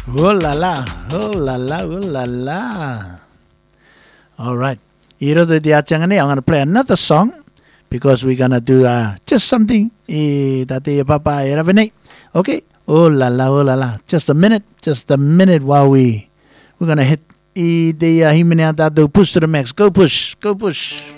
Oh la la, oh la la, oh la la. All right. I'm going to play another song because we're going to do just something. Okay. Oh la la. Just a minute while we're going to hit the push to the max. Go push.